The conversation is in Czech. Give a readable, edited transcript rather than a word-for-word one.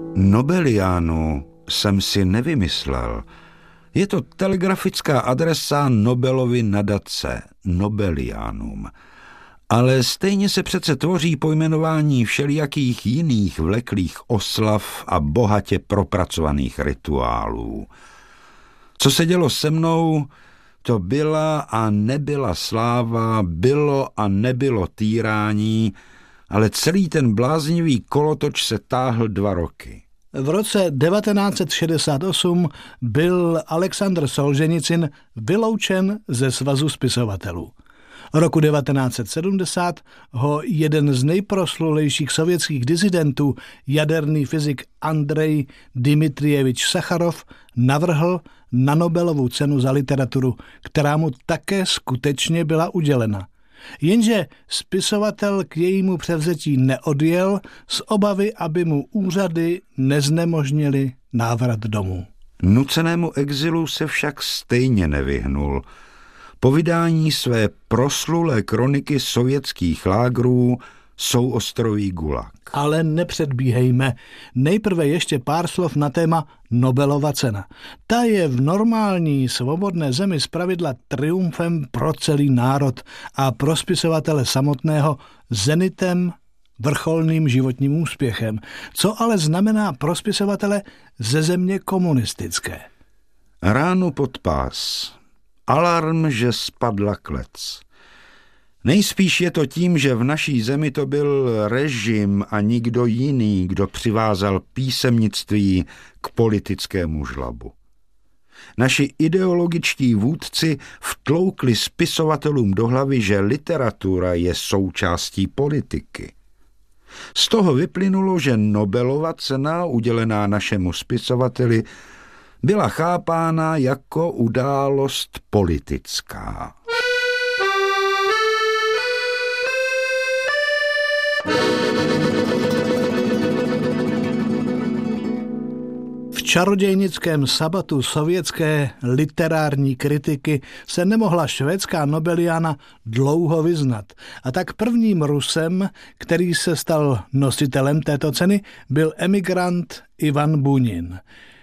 Nobeliánu jsem si nevymyslel. Je to telegrafická adresa Nobelovy nadace Nobeliánum. Ale stejně se přece tvoří pojmenování všelijakých jiných vleklých oslav a bohatě propracovaných rituálů. Co se dělo se mnou, to byla a nebyla sláva, bylo a nebylo týrání, ale celý ten bláznivý kolotoč se táhl 2 roky. V roce 1968 byl Alexandr Solženicyn vyloučen ze Svazu spisovatelů. Roku 1970 ho jeden z nejproslulejších sovětských disidentů, jaderný fyzik Andrej Dmitrijevič Sacharov, navrhl na Nobelovu cenu za literaturu, která mu také skutečně byla udělena. Jenže spisovatel k jejímu převzetí neodjel z obavy, aby mu úřady neznemožnily návrat domů. Nucenému exilu se však stejně nevyhnul. Po vydání své proslulé kroniky sovětských lágrů Souostroví Gulag. Ale nepředbíhejme. Nejprve ještě pár slov na téma Nobelova cena. Ta je v normální svobodné zemi zpravidla triumfem pro celý národ a pro spisovatele samotného zenitem, vrcholným životním úspěchem. Co ale znamená pro spisovatele ze země komunistické? Ránu pod pás. Alarm, že spadla klec. Nejspíš je to tím, že v naší zemi to byl režim a nikdo jiný, kdo přivázal písemnictví k politickému žlabu. Naši ideologičtí vůdci vtloukli spisovatelům do hlavy, že literatura je součástí politiky. Z toho vyplynulo, že Nobelova cena udělená našemu spisovateli byla chápána jako událost politická. V čarodějnickém sabatu sovětské literární kritiky se nemohla švédská Nobeliána dlouho vyznat. A tak prvním Rusem, který se stal nositelem této ceny, byl emigrant Ivan Bunin.